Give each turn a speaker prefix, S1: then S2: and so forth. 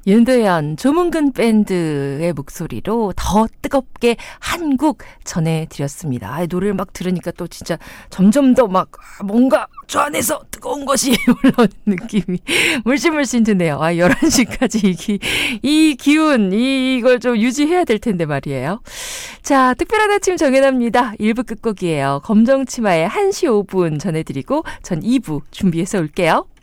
S1: 윤도현, 조문근 밴드의 목소리로 더 뜨겁게 한국 전해드렸습니다. 아, 노래를 막 들으니까 또 진짜 점점 더 막 뭔가 저 안에서 뜨거운 것이 올라오는 느낌이 물씬물씬 드네요. 11시까지 이 기운, 이걸 좀 유지해야 될 텐데 말이에요. 자, 특별한 아침 정연아입니다. 1부 끝곡이에요. 검정치마의 1시 5분 전해드리고 전 2부 준비해서 올게요.